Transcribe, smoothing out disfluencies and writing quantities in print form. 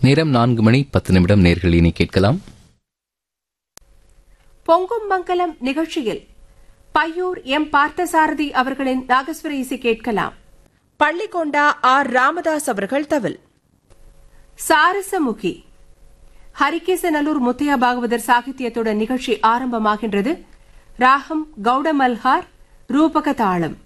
நேரம் 4:10 நேயர்கள் இனி கேட்கலாம். பொங்கும் மங்கலம் நிகழ்ச்சியில் பையூர் எம் பார்த்தசாரதி அவர்களின் நாகஸ்வர இசை கேட்கலாம். பள்ளிக்கொண்டா ஆர் ராமதாஸ் அவர்கள் தவில். சாரசமுகி ஹரிகேசநல்லூர் முத்தையா பாகவதர் சாகித்யத்துடன் நிகழ்ச்சி ஆரம்பமாகின்றது. ராகம் கௌடமல்ஹார், ரூபக தாளம்.